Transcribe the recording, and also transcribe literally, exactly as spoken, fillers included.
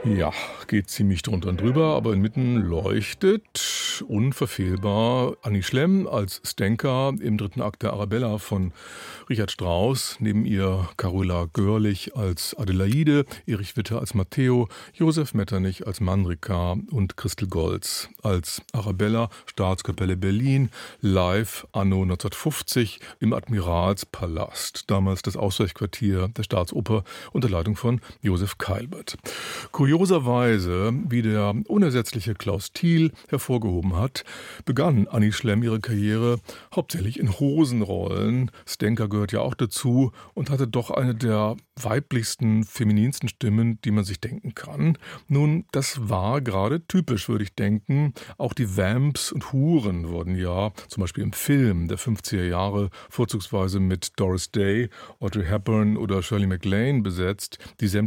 Ja, geht ziemlich drunter und drüber, aber inmitten leuchtet unverfehlbar Annie Schlemm als Stenka im dritten Akt der Arabella von Richard Strauss. Neben ihr Carola Görlich als Adelaide, Erich Witte als Matteo, Josef Metternich als Manrika und Christel Goltz als Arabella, Staatskapelle Berlin, live anno neunzehnhundertfünfzig im Admiralspalast. Damals das Ausweichquartier der Staatsoper unter Leitung von Josef Keilbert. Kurioserweise, wie der unersetzliche Klaus Thiel hervorgehoben hat, begann Annie Schlemm ihre Karriere hauptsächlich in Hosenrollen. Stenka gehört ja auch dazu und hatte doch eine der weiblichsten, femininsten Stimmen, die man sich denken kann. Nun, das war gerade typisch, würde ich denken. Auch die Vamps und Huren wurden ja, zum Beispiel im Film der fünfziger Jahre, vorzugsweise mit Doris Day, Audrey Hepburn oder Shirley MacLaine besetzt, die sämtliche